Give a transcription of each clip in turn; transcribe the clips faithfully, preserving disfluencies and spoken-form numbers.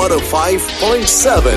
one oh five point seven.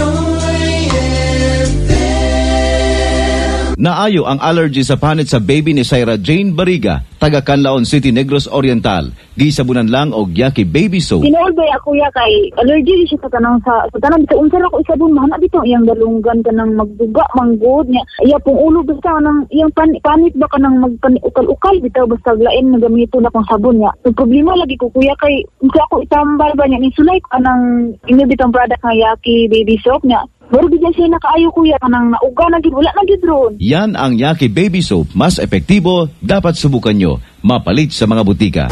Naayo ang allergy sa panit sa baby ni Syra Jane Bariga, taga Canlaon City, Negros Oriental. Gisabunan lang og Yaki baby soap. Tinuod ako ya kay allergy siya sa tanang sa sa tanang sa unsa ako isabon mahana bito iyang dalunggan kanang magduga manggod niya. Iya pong ulo basta nang iyang pan, panit ba kanang magpanukal-ukal bitaw basta lain na gamito na pang sabon niya. So, problema lagi ko kuya kay unsa ako itambal ba niya ni sulay kanang inibitang product nga Yaki baby soap niya. Pero bigyan siya nakaayo kuya kanang nauga na gid wala na gid ron. Yan ang Yaki baby soap, mas epektibo, dapat subukan nyo. Mapalit sa mga butika.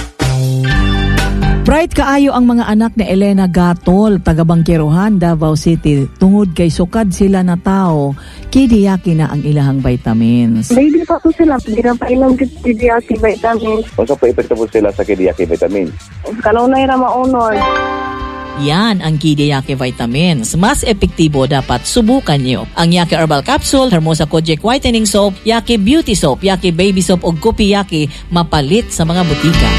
Bright kaayo ang mga anak ni Elena Gatol, taga Bangkerohan, Davao City. Tungod kay sukad sila na tao, kidiyaki na ang ilahang vitamins. Baby pa po sila, pinapailang kidiyaki vitamins. Unsa pa epekto po sila sa kidiyaki vitamins? Kanunay ra maunod. Yan ang Kidi Yaki Vitamins. Mas epektibo, dapat subukan nyo. Ang Yaki Herbal Capsule, Hermosa Kojic Whitening Soap, Yaki Beauty Soap, Yaki Baby Soap o Gupi Yaki, mapalit sa mga butika.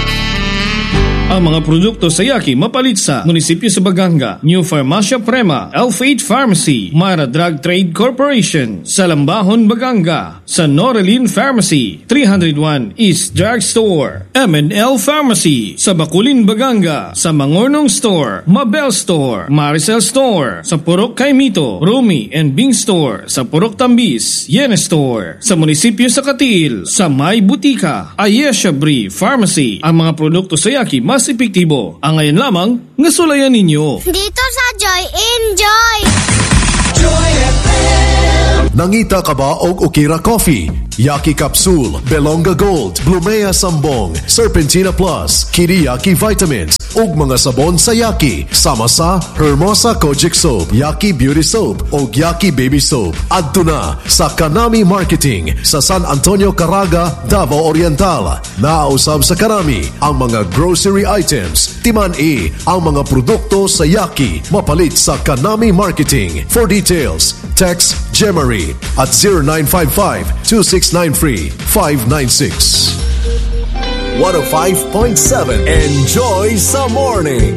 Ang mga produkto sa Yaki mapalit sa Munisipyo sa Baganga, New Farmacia Prema, Elf eight Pharmacy, Mara Drug Trade Corporation, Salambahon, Baganga, sa Norelin Pharmacy, three oh one East Drug Store, M and L Pharmacy, sa Bakulin, Baganga, sa Mangornong Store, Mabel Store, Maricel Store, sa Purok Kaimito, Rumi and Bing Store, sa Purok Tambis, Yene Store, sa Munisipyo sa Katil, sa May Butika, Ayesha Brie Pharmacy. Ang mga produkto sa Yaki mas epektibo. Ang ngayon lamang, nasulayan ninyo. Dito sa Joy, enjoy! Joy F M. Nangita ka ba og Ukira Coffee? Yaki Capsule, Belonga Gold, Blumea Sambong, Serpentina Plus, Kiriyaki Vitamins, ug mga sabon sa Yaki, sama sa Hermosa Kojic Soap, Yaki Beauty Soap, ug Yaki Baby Soap. Adto na sa Kanami Marketing sa San Antonio, Caraga, Davao Oriental. Naausab sa Kanami ang mga grocery items, timan-i ang mga produkto sa Yaki, mapalit sa Kanami Marketing. For details, text Gemary at zero nine five five, two six nine three, five nine six. one oh five point seven. Enjoy sa morning.